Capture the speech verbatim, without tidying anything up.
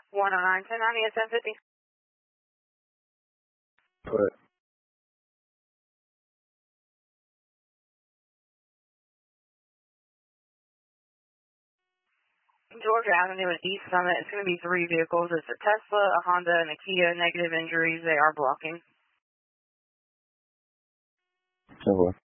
one oh nine, ten ninety at ten fifty. Put. Georgia Avenue and East Summit. It's going to be three vehicles. It's a Tesla, a Honda, and a Kia. Negative injuries. They are blocking. So what?